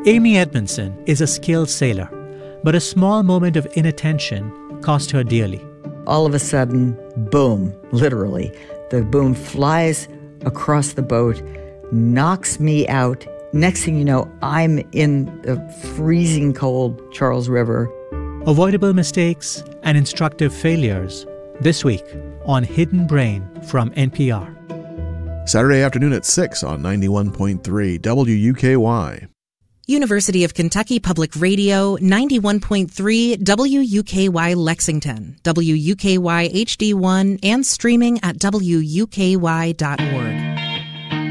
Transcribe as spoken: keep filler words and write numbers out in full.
Amy Edmondson is a skilled sailor, but a small moment of inattention cost her dearly. All of a sudden, boom, literally, the boom flies across the boat, knocks me out. Next thing you know, I'm in the freezing cold Charles River. Avoidable mistakes and instructive failures this week on Hidden Brain from N P R. Saturday afternoon at six on ninety-one point three W U K Y. University of Kentucky Public Radio, ninety-one point three W U K Y Lexington, W U K Y H D one, and streaming at W U K Y dot org.